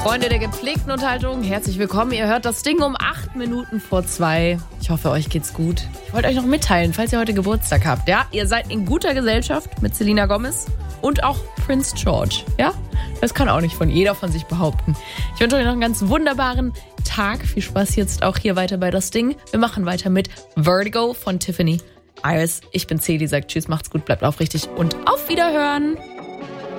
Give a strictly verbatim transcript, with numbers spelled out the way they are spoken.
Freunde der gepflegten Unterhaltung, herzlich willkommen. Ihr hört das Ding um acht Minuten vor zwei. Ich hoffe, euch geht's gut. Ich wollte euch noch mitteilen, falls ihr heute Geburtstag habt. Ja, ihr seid in guter Gesellschaft mit Selena Gomez und auch Prince George. Ja, das kann auch nicht von jeder von sich behaupten. Ich wünsche euch noch einen ganz wunderbaren Tag. Viel Spaß jetzt auch hier weiter bei das Ding. Wir machen weiter mit Vertigo von Tiffany Iris. Ich bin C, die sagt Tschüss, macht's gut, bleibt aufrichtig und auf Wiederhören.